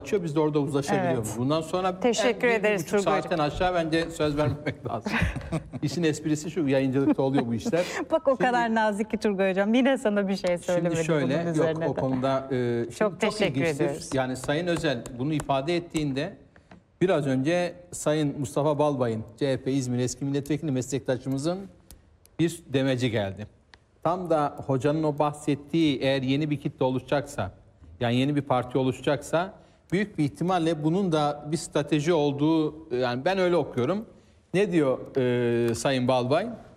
Biz de orada uzlaşabiliyoruz. Evet. Bundan sonra Teşekkür ederiz 1,5 Turgay'cığım. saatten aşağı bence söz vermemek lazım. İşin esprisi şu, yayıncılıkta oluyor bu işler. Bak o kadar nazik ki Turgay Hocam. Yine sana bir şey söylemedi Şimdi şöyle, bunun yok üzerine o de. konuda Çok teşekkür ilginçtir. ediyoruz. Yani Sayın Özel bunu ifade ettiğinde biraz önce Sayın Mustafa Balbay'ın CHP İzmir eski milletvekili meslektaşımızın bir demeci geldi. Tam da hocanın o bahsettiği eğer yeni bir kitle oluşacaksa, yani yeni bir parti oluşacaksa büyük bir ihtimalle bunun da bir strateji olduğu, yani ben öyle okuyorum. Ne diyor Sayın Balbay?